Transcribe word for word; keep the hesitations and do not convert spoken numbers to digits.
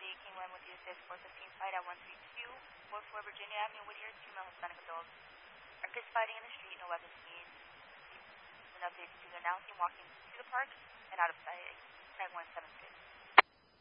City, King Len with the assist for fifteen fight at one three two, four four Virginia Avenue, Whittier, two male Hispanic adults. Are kids fighting in the street, no weapons seen. An update to the announcing, walking to the park and out of sight. Tag one seven six.